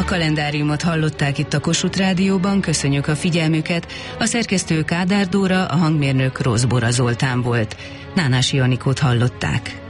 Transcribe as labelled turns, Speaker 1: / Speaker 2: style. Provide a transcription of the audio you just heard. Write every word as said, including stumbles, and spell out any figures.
Speaker 1: kalendáriumot hallották itt a Kossuth Rádióban, köszönjük a figyelmüket. A szerkesztő Kádár Dóra, a hangmérnök Rózbora Zoltán volt. Nánási Anikót hallották.